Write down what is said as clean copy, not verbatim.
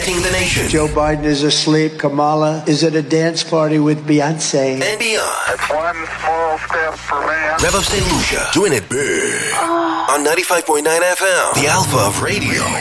connecting the nation. Joe Biden is asleep. Kamala is at a dance party with Beyonce. And beyond. It's one small step for man. Rev of St. Lucia, doing it big. On 95.9 FM, the Alpha of Radio.